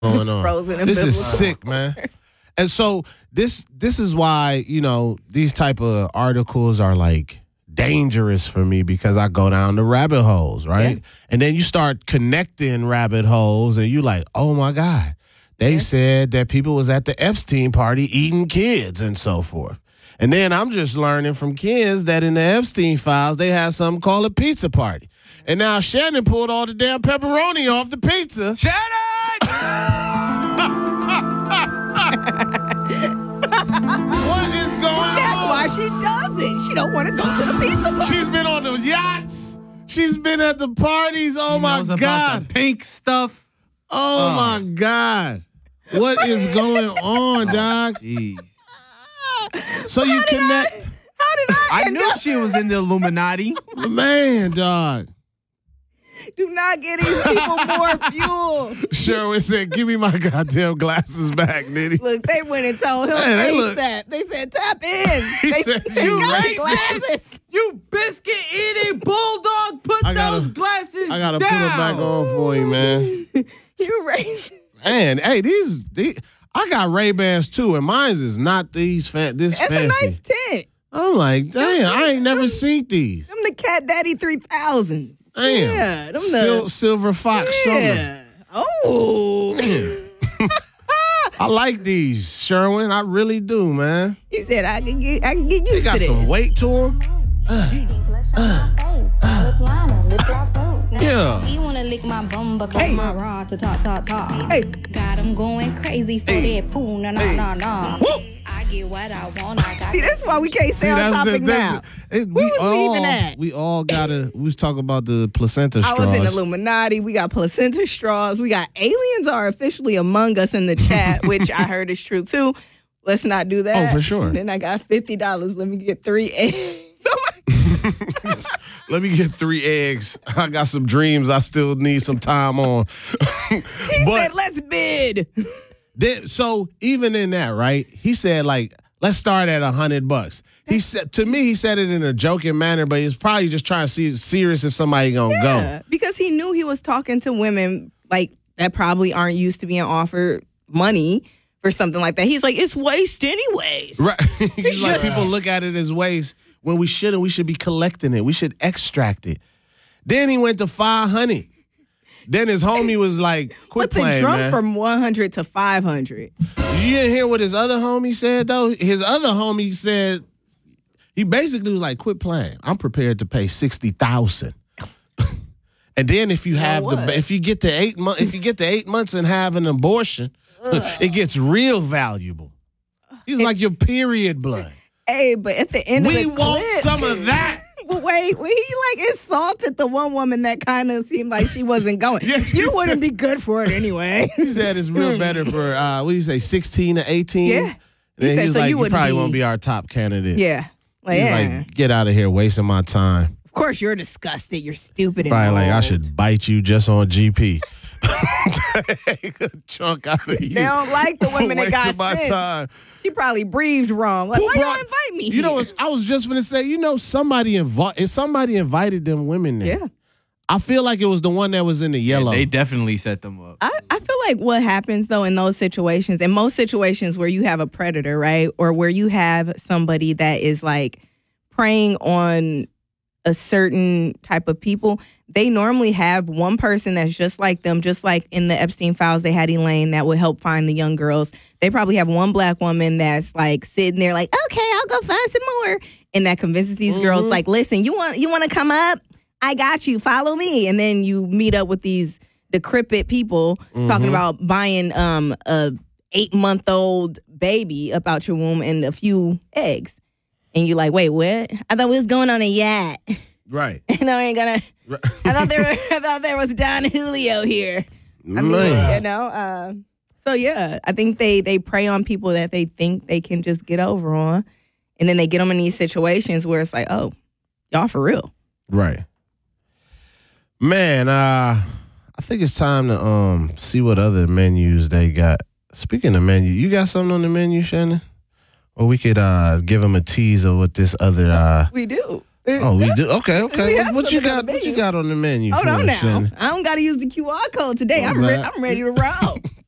going on. Frozen and This is biblical. sick, man. And so this is why, these type of articles are like dangerous for me because I go down the rabbit holes, right? Yeah. And then you start connecting rabbit holes and you like, oh my God. They said that people was at the Epstein party eating kids and so forth. And then I'm just learning from kids that in the Epstein files, they had something called a pizza party. And now Shannon pulled all the damn pepperoni off the pizza. What is going on? That's why she does it. She don't want to go to the pizza party. She's been on the yachts. She's been at the parties. Oh, my knows about God. the pink stuff. Oh, my God. What is going on, dog? Jeez. So you connect. How did I I end knew up? she was in the Illuminati. Man, dog. Do not get these people more fuel. Sherwin said, give me my goddamn glasses back, Nitty. Look, they went and told him Man, they face look- that. They said, tap in. They said, they "You got the racist." glasses. You biscuit eating bulldog, put I gotta- those glasses I got to down. put it back on for you, man. You racist. Man, hey, these I got Ray-Bans too, and mine's is not this That's fancy. a nice tent. I'm like, damn, I ain't never seen these. Them the Cat Daddy 3000s. Damn. Yeah. Them the. Silver Fox Summer. Yeah. Oh. I like these, Sherwin. I really do, man. He said, I can get They used got to some this. weight to them. Yeah. You wanna lick my bum, but cause my rod to talk. Hey. Got him going crazy for that pool, nah. I get what I want, I got See, that's why we can't stay on topic now. We was we even at? We all we was talking about the placenta I straws. was in Illuminati. We got placenta straws. We got aliens are officially among us in the chat, which I heard is true too. Let's not do that. Oh, for sure. Then I got $50. Let me get 3 eggs. Let me get 3 eggs. I got some dreams I still need some time on. He said, let's bid. So even in that, right? He said, like, let's start at $100. He said to me, he said it in a joking manner, but he's probably just trying to see serious if somebody gonna go. Because he knew he was talking to women like that probably aren't used to being offered money for something like that. He's like, it's waste anyways. Right. He's like, people look at it as waste when we shouldn't. We should be collecting it. We should extract it. Then he went to 500. Then his homie was like, quit But the playing, jump man. from 100 to 500. You didn't hear what his other homie said, though? His other homie said, he basically was like, quit playing. I'm prepared to pay $60,000. And then if you have if you get to 8 months, if you get to 8 months and have an abortion, it gets real valuable. He's like your period blood. Hey, but at the end of We the want clip, some of that. But wait, when he like insulted the one woman that kind of seemed like she wasn't going. Yeah, he You wouldn't be good for it anyway. He said it's real better for what do you say, 16 to 18? Yeah. And then said, he was so like, you you wouldn't probably be- won't be our top candidate. Yeah. Like, He's yeah. like, get out of here, wasting my time. Of course you're disgusted. You're stupid. And Probably like, I old. should bite you just on GP. Take a chunk out of you. They don't like the women that got Wasting my sent. time. She probably breathed wrong. Like, Who why brought- y'all invite me? You know, here? I was just gonna say, somebody invited them women there. Yeah. I feel like it was the one that was in the yellow. They definitely set them up. I feel like what happens though in those situations, in most situations where you have a predator, right? Or where you have somebody that is like preying on a certain type of people, they normally have one person that's just like them, just like in the Epstein files, they had Elaine that would help find the young girls. They probably have one black woman that's like sitting there like, okay, I'll go find some more. And that convinces these girls like, listen, you want to come up? I got you. Follow me. And then you meet up with these decrepit people talking about buying a 8-month-old baby up out your womb and a few eggs. And you're like, wait, what? I thought we was going on a yacht. right. No, I ain't gonna. I thought there was Don Julio here. I mean, Man. So yeah, I think they prey on people that they think they can just get over on, and then they get them in these situations where it's like, oh, y'all for real. Right. Man, I think it's time to see what other menus they got. Speaking of menu, you got something on the menu, Shannon? Or we could give them a tease of what this other. We do. Oh, we do. Okay. We have What you something on got? the What you menu. got on the menu? Hold for on us, now. Shannon? I don't got to use the QR code today. Oh, I'm man. I'm ready to roll.